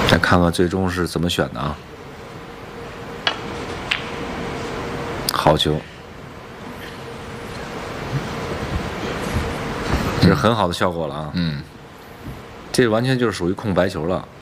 再看看最终是怎么选的啊？好球，这是很好的效果了啊。这完全就是属于空白球了。